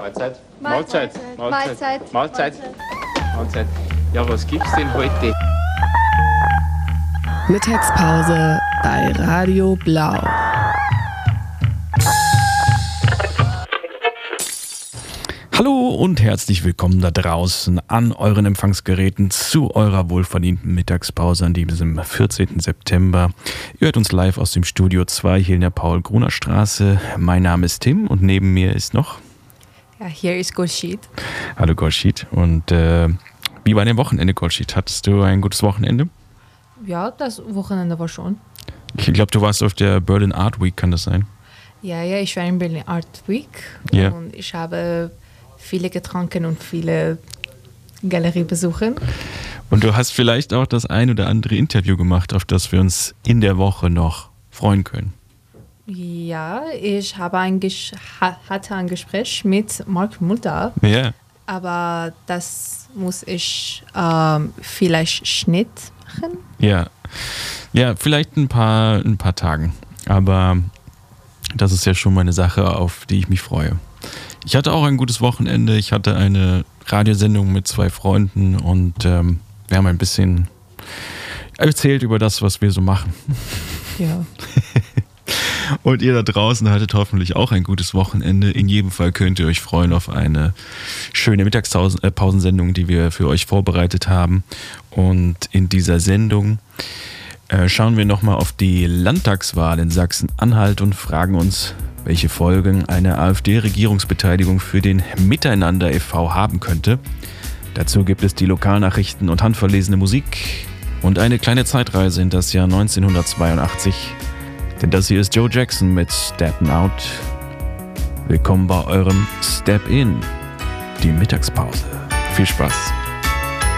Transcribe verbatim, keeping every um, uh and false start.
Mahlzeit. Mahlzeit. Mahlzeit. Mahlzeit. Mahlzeit. Mahlzeit. Ja, was gibt's denn heute? Mittagspause bei Radio Blau. Hallo und herzlich willkommen da draußen an euren Empfangsgeräten zu eurer wohlverdienten Mittagspause an diesem vierzehnten September. Ihr hört uns live aus dem Studio zwei hier in der Paul-Gruner-Straße. Mein Name ist Tim und neben mir ist noch... Ja, hier ist Golshid. Hallo Golshid. Und äh, wie war dein Wochenende, Golshid? Hattest du ein gutes Wochenende? Ja, das Wochenende war schon. Ich glaube, du warst auf der Berlin Art Week, kann das sein? Ja, ja, ich war in Berlin Art Week Ja. und ich habe viele getrunken und viele Galerie besuchen. Und du hast vielleicht auch das ein oder andere Interview gemacht, auf das wir uns in der Woche noch freuen können. Ja, ich habe ein Ges- ha- hatte ein Gespräch mit Mark Mulder, Ja. aber das muss ich ähm, vielleicht Schnitt machen. Ja, ja, vielleicht ein paar, ein paar Tagen. Aber das ist ja schon mal eine Sache, auf die ich mich freue. Ich hatte auch ein gutes Wochenende. Ich hatte eine Radiosendung mit zwei Freunden und ähm, wir haben ein bisschen erzählt über das, was wir so machen. Ja. Und ihr da draußen hattet hoffentlich auch ein gutes Wochenende. In jedem Fall könnt ihr euch freuen auf eine schöne Mittagspausensendung, die wir für euch vorbereitet haben. Und in dieser Sendung äh, schauen wir nochmal auf die Landtagswahl in Sachsen-Anhalt und fragen uns, welche Folgen eine AfD-Regierungsbeteiligung für den Miteinander e V haben könnte. Dazu gibt es die Lokalnachrichten und handverlesene Musik und eine kleine Zeitreise in das Jahr neunzehnhundertzweiundachtzig. Denn das hier ist Joe Jackson mit Steppin' Out. Willkommen bei eurem Step In, die Mittagspause. Viel Spaß.